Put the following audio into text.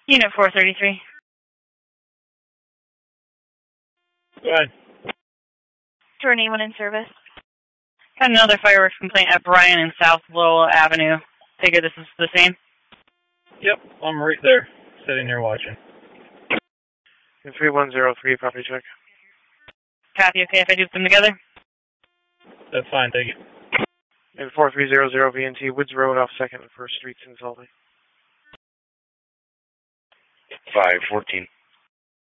Unit 433. Go ahead. To anyone in service. Got another fireworks complaint at Bryan and South Lowell Avenue. Figure this is the same? Yep, I'm right there, sitting here watching. 3103, property check. Copy, okay if I do them together? That's fine, thank you. And 4300 VNT, Woods Road off 2nd and 1st Streets in Salt Lake. 514.